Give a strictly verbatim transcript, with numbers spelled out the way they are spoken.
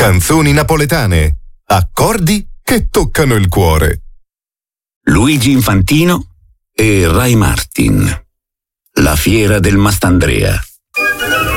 Canzoni napoletane, accordi che toccano il cuore. Luigi Infantino e Ray Martin. La fiera del Mastandrea.